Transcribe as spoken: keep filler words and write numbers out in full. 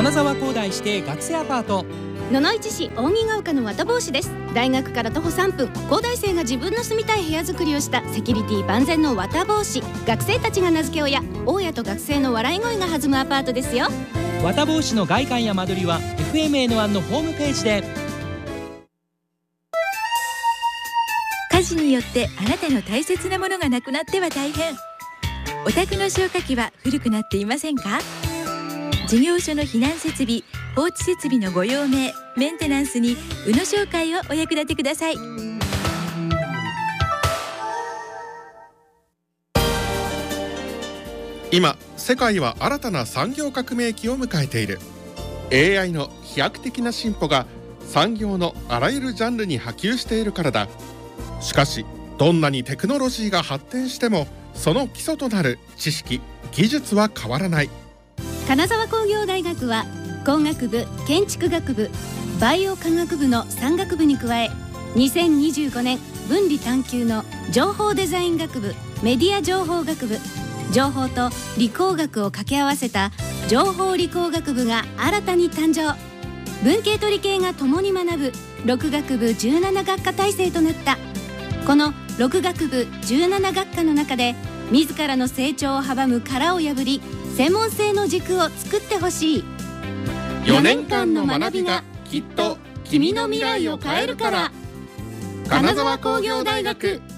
金沢工大指定学生アパート。 野々市市扇ヶ丘の綿帽子です。大学から徒歩さんぷん、高大生が自分の住みたい部屋作りをしたセキュリティ万全の綿帽子。学生たちが名付け親、大家と学生の笑い声が弾むアパートですよ。 綿帽子の外観や間取りは エフエムエヌワン のホームページで。 火事によってあなたの大切なものがなくなっては大変。お宅の消火器は古くなっていませんか？事業所の避難設備、放置設備のご用命、メンテナンスに宇野商会をお役立てください。 今世界は新たな産業革命期を迎えている。 エーアイ の飛躍的な進歩が産業のあらゆるジャンルに波及しているからだ。しかしどんなにテクノロジーが発展しても、その基礎となる知識・技術は変わらない。 金沢工業大学は工学部、建築学部、バイオ科学部のさん学部に加え、にせんにじゅうごねん分離探究の情報デザイン学部、メディア情報学部、情報と理工学を掛け合わせた情報理工学部が新たに誕生。文系と理系が共に学ぶろく学部じゅうなな学科体制となった。このろく学部じゅうなな学科の中で、自らの成長を阻む殻を破り、専門性の軸を作ってほしい。 よねんかんの学びがきっと君の未来を変えるから。金沢工業大学。